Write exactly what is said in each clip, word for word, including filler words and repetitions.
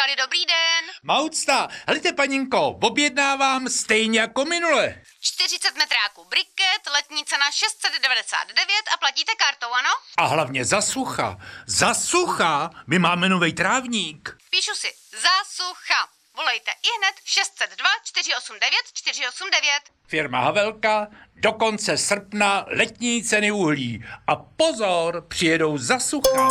Čekali, dobrý den. Maucta, helejte paninko, objednávám stejně jako minule. čtyřicet metráků briket, letní cena šest set devadesát devět a platíte kartou, ano? A hlavně za sucha. Za sucha, my máme novej trávník. Píšu si, za sucha. Volejte ihned šest set dva čtyři osm devět čtyři osm devět. Firma Havelka, do konce srpna letní ceny uhlí. A pozor, přijedou za sucha.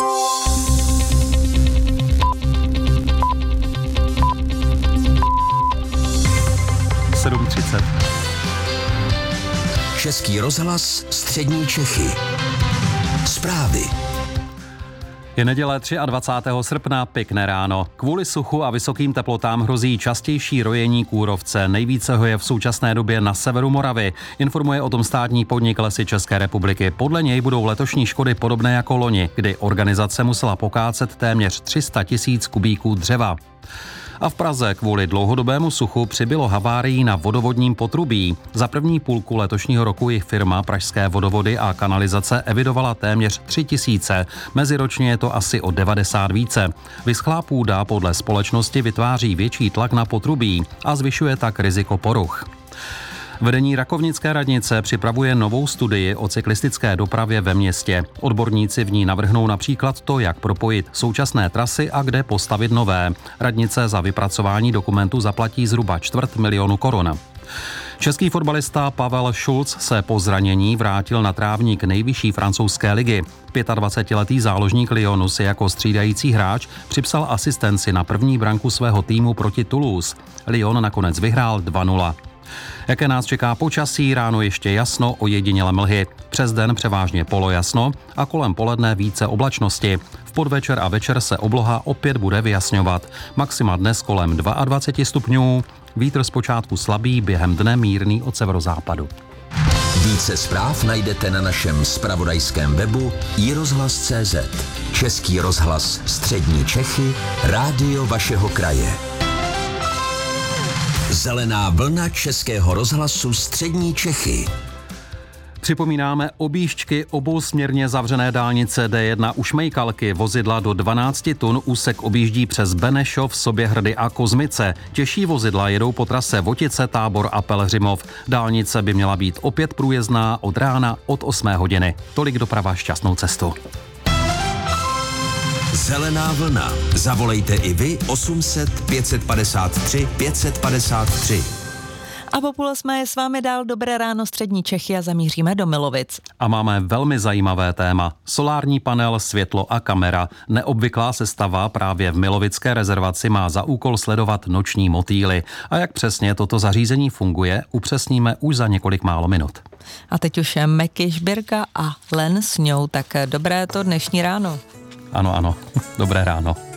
sedm třicet. Český rozhlas, střední Čechy. Zprávy. Je neděle dvacátého třetího srpna, pěkné ráno. Kvůli suchu a vysokým teplotám hrozí častější rojení kůrovce. Nejvíce ho je v současné době na severu Moravy. Informuje o tom státní podnik Lesy České republiky. Podle něj budou letošní škody podobné jako loni, kdy organizace musela pokácet téměř tři sta tisíc kubíků dřeva. A v Praze kvůli dlouhodobému suchu přibylo havárií na vodovodním potrubí. Za první půlku letošního roku jich firma Pražské vodovody a kanalizace evidovala téměř tři tisíce. Meziročně je to asi o devadesát více. Vyschlá půda podle společnosti vytváří větší tlak na potrubí a zvyšuje tak riziko poruch. Vedení Rakovnické radnice připravuje novou studii o cyklistické dopravě ve městě. Odborníci v ní navrhnou například to, jak propojit současné trasy a kde postavit nové. Radnice za vypracování dokumentu zaplatí zhruba čtvrt milionu korun. Český fotbalista Pavel Schulz se po zranění vrátil na trávník nejvyšší francouzské ligy. dvacetiletý záložník Lyonu si jako střídající hráč připsal asistenci na první branku svého týmu proti Toulouse. Lyon nakonec vyhrál dva nula. Jaké nás čeká počasí, ráno ještě jasno, ojediněle mlhy. Přes den převážně polojasno a kolem poledne více oblačnosti. V podvečer a večer se obloha opět bude vyjasňovat. Maxima dnes kolem dvacet dva stupňů, vítr zpočátku slabý, během dne mírný od severozápadu. Více zpráv najdete na našem zpravodajském webu i rozhlas tečka cé zet. Český rozhlas, střední Čechy, rádio vašeho kraje. Zelená vlna Českého rozhlasu střední Čechy. Připomínáme objížďky obousměrně zavřené dálnice D jedna u Šmejkalky. Vozidla do dvanáct tun úsek objíždí přes Benešov, Soběhrady a Kozmice. Těžší vozidla jedou po trase Votice, Tábor a Pelhřimov. Dálnice by měla být opět průjezdná od rána od osmé hodiny. Tolik doprava, šťastnou cestu. Zelená vlna. Zavolejte i vy osm set pět set padesát tři pět set padesát tři. A po půl osmé je s vámi dál Dobré ráno střední Čechy a zamíříme do Milovic. A máme velmi zajímavé téma. Solární panel, světlo a kamera. Neobvyklá sestava právě v Milovické rezervaci má za úkol sledovat noční motýly. A jak přesně toto zařízení funguje, upřesníme už za několik málo minut. A teď už je Meky Žbírka a Len Sňou, tak dobré to dnešní ráno. Ano, ano, dobré ráno.